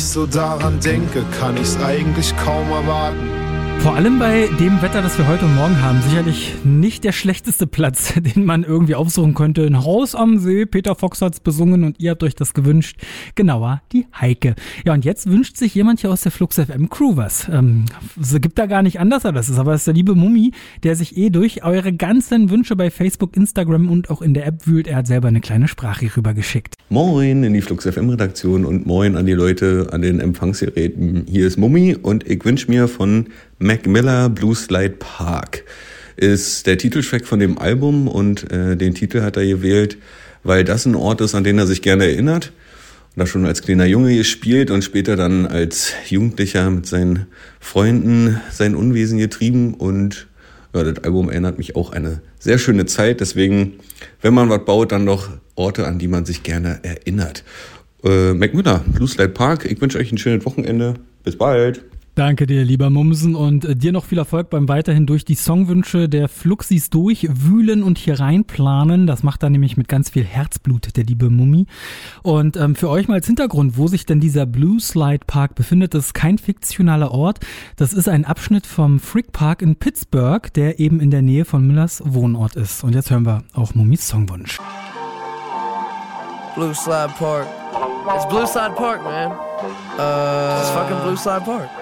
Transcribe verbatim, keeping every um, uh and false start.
so daran denke, kann ich's eigentlich kaum erwarten. Vor allem bei dem Wetter, das wir heute und morgen haben, sicherlich nicht der schlechteste Platz, den man irgendwie aufsuchen könnte. Ein Haus am See, Peter Fox hat's besungen und ihr habt euch das gewünscht. Genauer, die Heike. Ja, und jetzt wünscht sich jemand hier aus der Flux F M Crew was. Ähm, es gibt da gar nicht anders, das ist aber das ist der liebe Mummi, der sich eh durch eure ganzen Wünsche bei Facebook, Instagram und auch in der App wühlt. Er hat selber eine kleine Sprache rübergeschickt. Moin in die Flux F M Redaktion und moin an die Leute an den Empfangsgeräten. Hier ist Mummi und ich wünsche mir von Mac Miller Blue Slide Park. Ist der Titeltrack von dem Album und äh, den Titel hat er gewählt, weil das ein Ort ist, an den er sich gerne erinnert. Und da schon als kleiner Junge gespielt und später dann als Jugendlicher mit seinen Freunden sein Unwesen getrieben. Und ja, das Album erinnert mich auch an eine sehr schöne Zeit. Deswegen, wenn man was baut, dann doch Orte, an die man sich gerne erinnert. Äh, Mac Miller, Blue Slide Park, ich wünsche euch ein schönes Wochenende. Bis bald. Danke dir, lieber Mumsen, und äh, dir noch viel Erfolg beim weiterhin durch die Songwünsche der Fluxis durchwühlen und hier reinplanen. Das macht er nämlich mit ganz viel Herzblut, der liebe Mummi. Und ähm, für euch mal als Hintergrund, wo sich denn dieser Blue Slide Park befindet, das ist kein fiktionaler Ort. Das ist ein Abschnitt vom Frick Park in Pittsburgh, der eben in der Nähe von Millers Wohnort ist. Und jetzt hören wir auch Mummis Songwunsch. Blue Slide Park. It's Blue Slide Park, man. Uh, it's fucking Blue Slide Park.